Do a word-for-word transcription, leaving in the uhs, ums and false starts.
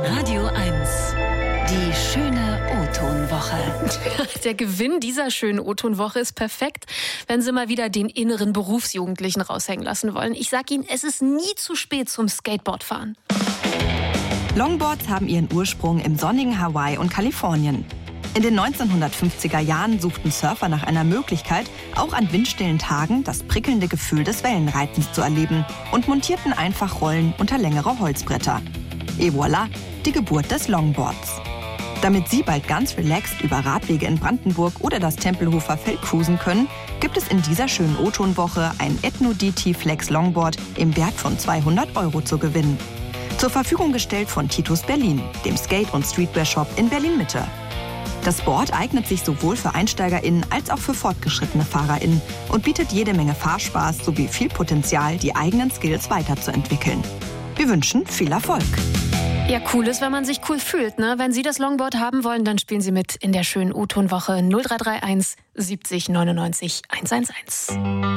Radio eins. Die schöne O-Ton-Woche. Der Gewinn dieser schönen O-Ton-Woche ist perfekt, wenn Sie mal wieder den inneren Berufsjugendlichen raushängen lassen wollen. Ich sag Ihnen, es ist nie zu spät zum Skateboardfahren. Longboards haben ihren Ursprung im sonnigen Hawaii und Kalifornien. In den neunzehnhundertfünfziger Jahren suchten Surfer nach einer Möglichkeit, auch an windstillen Tagen das prickelnde Gefühl des Wellenreitens zu erleben und montierten einfach Rollen unter längere Holzbretter. Et voilà, die Geburt des Longboards. Damit Sie bald ganz relaxed über Radwege in Brandenburg oder das Tempelhofer Feld cruisen können, gibt es in dieser schönen O-Ton-Woche ein Ethno-D T Flex Longboard im Wert von zweihundert Euro zu gewinnen. Zur Verfügung gestellt von Titus Berlin, dem Skate- und Streetwear-Shop in Berlin-Mitte. Das Board eignet sich sowohl für EinsteigerInnen als auch für fortgeschrittene FahrerInnen und bietet jede Menge Fahrspaß sowie viel Potenzial, die eigenen Skills weiterzuentwickeln. Wir wünschen viel Erfolg. Ja, cool ist, wenn man sich cool fühlt, ne? Wenn Sie das Longboard haben wollen, dann spielen Sie mit in der schönen O-Ton-Woche null drei drei eins siebzig neunundneunzig hundertunelf.